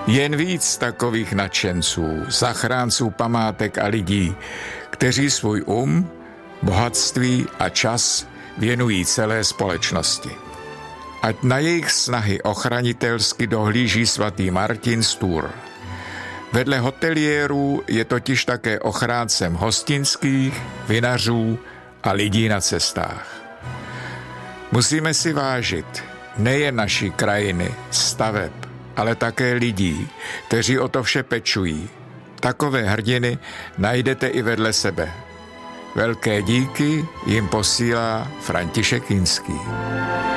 Jen víc takových nadšenců, zachránců památek a lidí, kteří svůj bohatství a čas věnují celé společnosti. Ať na jejich snahy ochranitelsky dohlíží svatý Martin z Tours. Vedle hoteliérů je totiž také ochráncem hostinských, vinařů a lidí na cestách. Musíme si vážit nejen naší krajiny, staveb, ale také lidí, kteří o to vše pečují. Takové hrdiny najdete i vedle sebe. Velké díky jim posílá František Kinský.